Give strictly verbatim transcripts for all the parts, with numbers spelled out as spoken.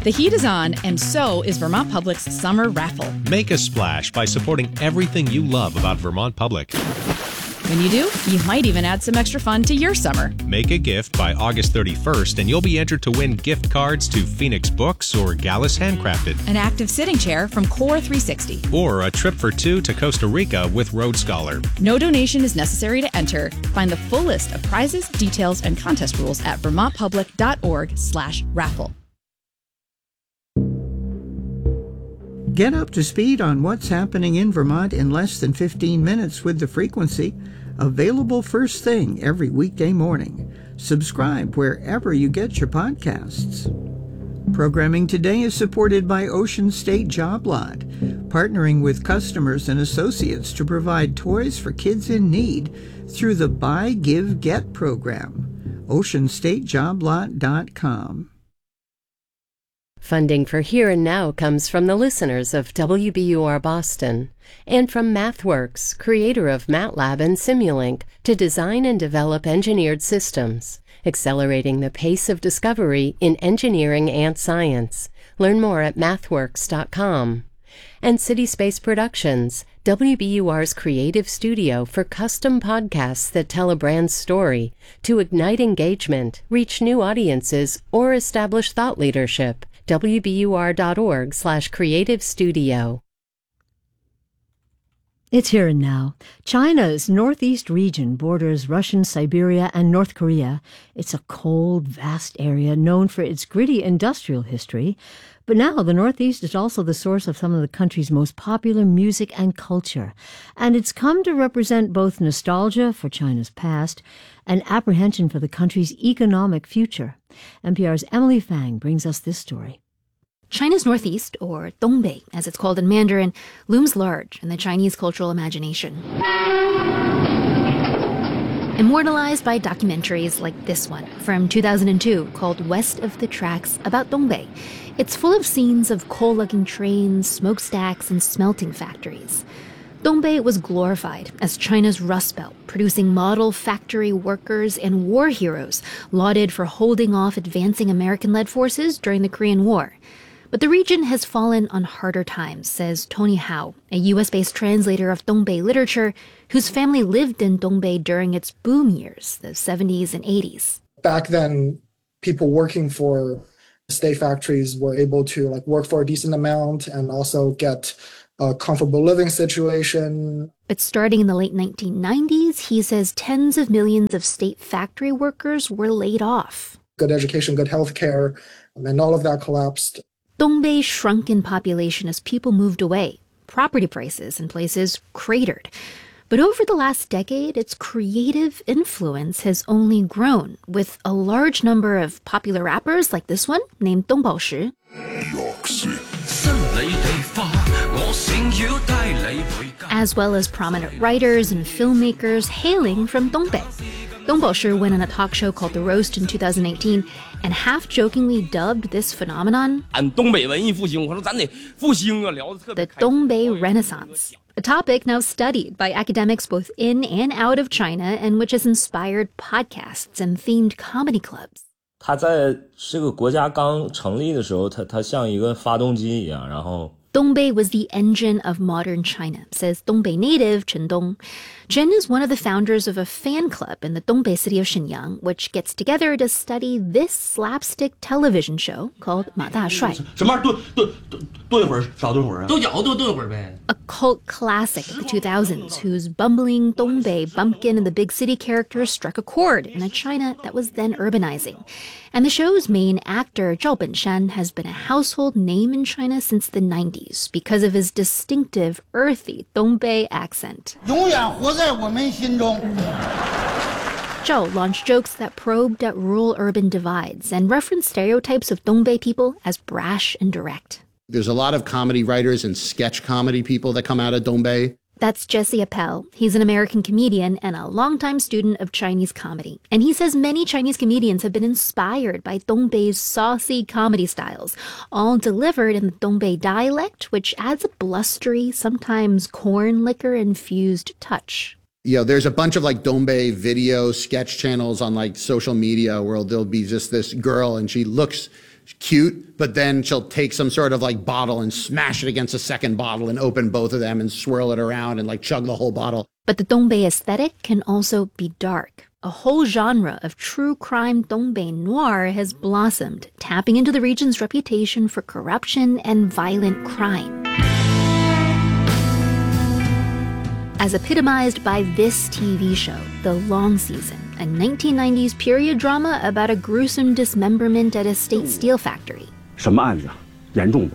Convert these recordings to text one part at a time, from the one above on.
The heat is on, and so is Vermont Public's summer raffle. Make a splash by supporting everything you love about Vermont Public. When you do, you might even add some extra fun to your summer. Make a gift by August thirty-first, and you'll be entered to win gift cards to Phoenix Books or Gallus Handcrafted, an active sitting chair from Core three sixty, or a trip for two to Costa Rica with Road Scholar. No donation is necessary to enter. Find the full list of prizes, details, and contest rules at vermontpublic.org slash raffle. Get up to speed on what's happening in Vermont in less than fifteen minutes with The Frequency, available first thing every weekday morning. Subscribe wherever you get your podcasts. Programming today is supported by Ocean State Job Lot, partnering with customers and associates to provide toys for kids in need through the Buy, Give, Get program. ocean state job lot dot com. Funding for Here and Now comes from the listeners of W B U R Boston and from MathWorks, creator of MATLAB and Simulink, to design and develop engineered systems, accelerating the pace of discovery in engineering and science. Learn more at mathworks dot com. And City Space Productions, W B U R's creative studio for custom podcasts that tell a brand's story to ignite engagement, reach new audiences, or establish thought leadership. W B U R dot org slash creative studio. It's Here and Now. China's northeast region borders Russian Siberia and North Korea. It's a cold, vast area known for its gritty industrial history. But now the Northeast is also the source of some of the country's most popular music and culture. And it's come to represent both nostalgia for China's past and apprehension for the country's economic future. N P R's Emily Fang brings us this story. China's northeast, or Dongbei, as it's called in Mandarin, looms large in the Chinese cultural imagination. Immortalized by documentaries like this one from two thousand two called West of the Tracks about Dongbei. It's full of scenes of coal-lugging trains, smokestacks, and smelting factories. Dongbei was glorified as China's Rust Belt, producing model factory workers and war heroes lauded for holding off advancing American-led forces during the Korean War. But the region has fallen on harder times, says Tony Hao, a U S-based translator of Dongbei literature whose family lived in Dongbei during its boom years, the seventies and eighties. Back then, people working for state factories were able to like work for a decent amount and also get a comfortable living situation. But starting in the late nineteen nineties, he says tens of millions of state factory workers were laid off. Good education, good health care, and all of that collapsed. Dongbei shrunk in population as people moved away. Property prices in places cratered. But over the last decade, its creative influence has only grown, with a large number of popular rappers like this one, named Dong Baoshi, as well as prominent writers and filmmakers hailing from Dongbei. Dong Baoshi went on a talk show called The Roast in two thousand eighteen and half-jokingly dubbed this phenomenon the Dongbei Renaissance, a topic now studied by academics both in and out of China and which has inspired podcasts and themed comedy clubs. 它在这个国家刚成立的时候，它它像一个发动机一样，然后 Dongbei was the engine of modern China, says Dongbei native Chen Dong. Chen is one of the founders of a fan club in the Dongbei city of Shenyang, which gets together to study this slapstick television show called Ma Da Shuai. A cult classic of the two thousands, whose bumbling Dongbei bumpkin and the big city characters struck a chord in a China that was then urbanizing. And the show's main actor, Zhao Benshan, has been a household name in China since the nineties because of his distinctive, earthy Dongbei accent. Zhao launched jokes that probed at rural-urban divides and referenced stereotypes of Dongbei people as brash and direct. There's a lot of comedy writers and sketch comedy people that come out of Dongbei. That's Jesse Appel. He's an American comedian and a longtime student of Chinese comedy. And he says many Chinese comedians have been inspired by Dongbei's saucy comedy styles, all delivered in the Dongbei dialect, which adds a blustery, sometimes corn liquor-infused touch. You know, there's a bunch of like Dongbei video sketch channels on like social media where there'll be just this girl and she looks cute, but then she'll take some sort of like bottle and smash it against a second bottle and open both of them and swirl it around and like chug the whole bottle. But the Dongbei aesthetic can also be dark. A whole genre of true crime Dongbei noir has blossomed, tapping into the region's reputation for corruption and violent crime. As epitomized by this T V show, The Long Season, a nineteen nineties period drama about a gruesome dismemberment at a state steel factory. 什么案子？严重不？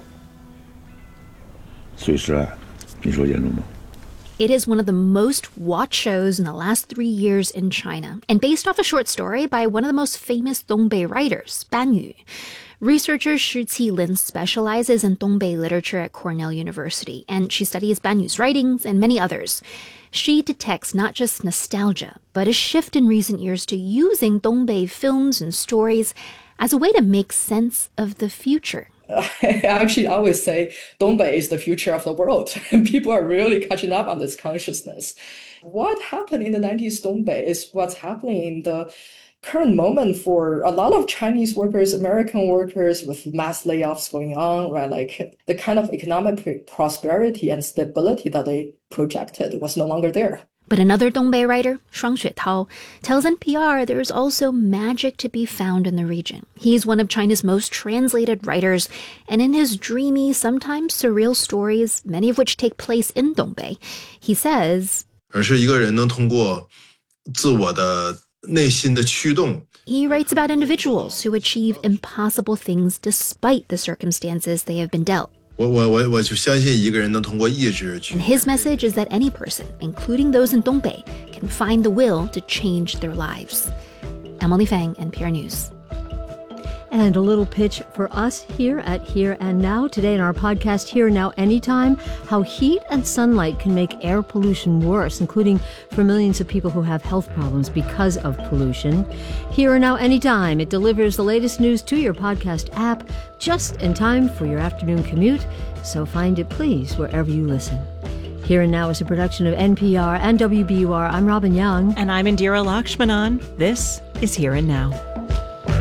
碎尸案，你说严重不？ It is one of the most watched shows in the last three years in China, and based off a short story by one of the most famous Dongbei writers, Ban Yu. Researcher Shi Qilin specializes in Dongbei literature at Cornell University, and she studies Ban Yu's writings and many others. She detects not just nostalgia, but a shift in recent years to using Dongbei films and stories as a way to make sense of the future. I actually always say Dongbei is the future of the world. People are really catching up on this consciousness. What happened in the nineties Dongbei is what's happening in the current moment for a lot of Chinese workers, American workers, with mass layoffs going on, right? Like the kind of economic prosperity and stability that they projected was no longer there. But another Dongbei writer, Shuang Xuetao, tells N P R there's also magic to be found in the region. He's one of China's most translated writers, and in his dreamy, sometimes surreal stories, many of which take place in Dongbei, he says, 而是一个人能通过自我的内心的驱动 He writes about individuals who achieve impossible things despite the circumstances they have been dealt. 我我我我就相信一个人能通过意志去 And his message is that any person, including those in Dongbei, can find the will to change their lives. Emily Fang, N P R News. And a little pitch for us here at Here and Now. Today in our podcast, Here and Now Anytime, how heat and sunlight can make air pollution worse, including for millions of people who have health problems because of pollution. Here and Now Anytime, it delivers the latest news to your podcast app just in time for your afternoon commute. So find it, please, wherever you listen. Here and Now is a production of N P R and W B U R. I'm Robin Young. And I'm Indira Lakshmanan. This is Here and Now.